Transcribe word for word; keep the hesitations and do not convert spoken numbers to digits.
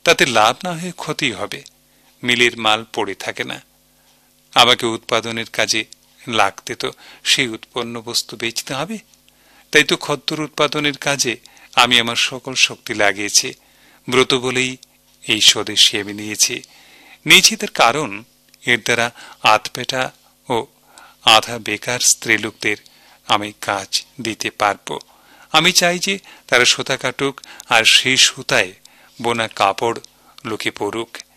তাতে লাভ না হয়ে ক্ষতি হবে। মিলের মাল পড়ে থাকে না। আমাকে উৎপাদনের কাজে লাগতে তো সেই উৎপন্ন বস্তু বেচতে হবে। তাই তো খদ্দর উৎপাদনের কাজে আমি আমার সকল শক্তি লাগিয়েছি। ব্রত বলেই এই স্বদেশী আমি নিয়েছি। নিয়েছি তার কারণ এর দ্বারা আধপেটা ও আধা বেকার স্ত্রীলোকদের আমি কাজ দিতে পারব। আমি চাই যে তারা সুতা কাটুক আর সেই সুতায় বোনা কাপড় লোকে পরুক।